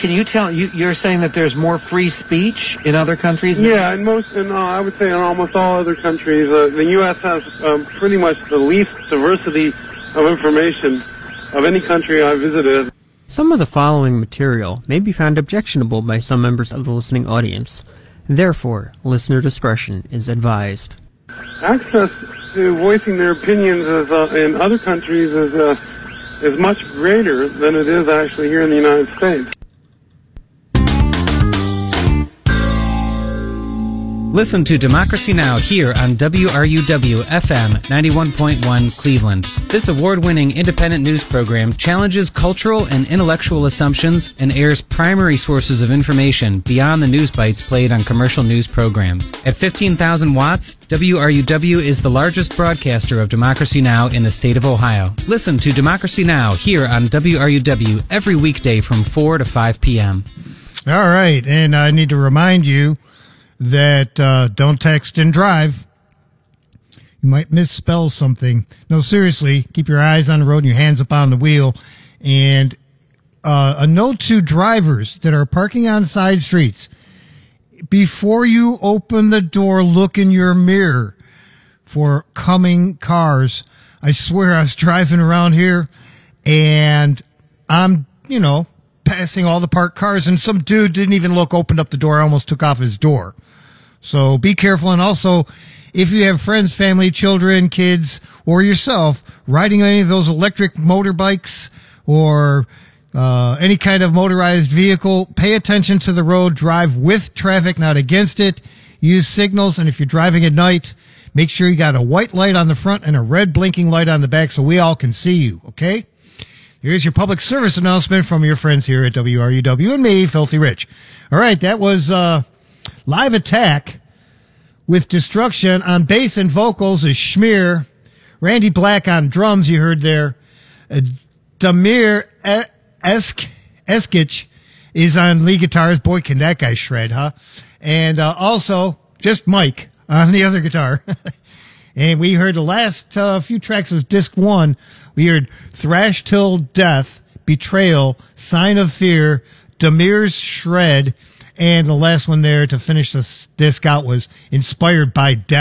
can you tell, you're saying that there's more free speech in other countries? Yeah, I would say in almost all other countries, the U.S. has pretty much the least diversity of information of any country I visited. Some of the following material may be found objectionable by some members of the listening audience. Therefore, listener discretion is advised. Access to voicing their opinions in other countries is much greater than it is actually here in the United States. Listen to Democracy Now! Here on WRUW-FM 91.1 Cleveland. This award-winning independent news program challenges cultural and intellectual assumptions and airs primary sources of information beyond the news bites played on commercial news programs. At 15,000 watts, WRUW is the largest broadcaster of Democracy Now! In the state of Ohio. Listen to Democracy Now! Here on WRUW every weekday from 4 to 5 p.m. All right, and I need to remind you that don't text and drive. You might misspell something. No, seriously, keep your eyes on the road and your hands up on the wheel. And a note to drivers that are parking on side streets. Before you open the door, look in your mirror for coming cars. I swear I was driving around here and I'm, passing all the parked cars and some dude didn't even look, opened up the door, almost took off his door. So be careful. And also, if you have friends, family, children, kids, or yourself riding any of those electric motorbikes or any kind of motorized vehicle, pay attention to the road. Drive with traffic, not against it. Use signals. And if you're driving at night, make sure you got a white light on the front and a red blinking light on the back so we all can see you. Okay? Here's your public service announcement from your friends here at WRUW and me, Filthy Rich. All right, that was Live Attack with Destruction. On bass and vocals is Schmear. Randy Black on drums, you heard there. Damir Eskich is on lead guitars. Boy, can that guy shred, huh? And also, just Mike on the other guitar. And we heard the last few tracks of Disc 1. We heard Thrash Till Death, Betrayal, Sign of Fear, Damir's Shred, and the last one there to finish this disc out was Inspired by Death.